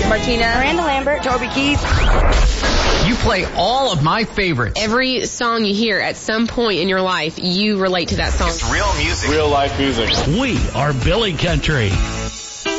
Martina. Miranda Lambert. Toby Keith. You play all of my favorites. Every song you hear at some point in your life, you relate to that song. It's real music. Real life music. We are Billy Country.